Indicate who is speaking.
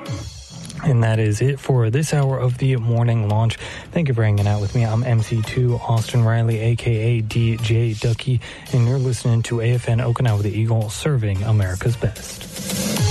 Speaker 1: And that is it for this hour of the morning launch. Thank you for hanging out with me. I'm MC2 Austin Riley, a.k.a. DJ Ducky, and you're listening to AFN Okinawa the Eagle, serving America's best.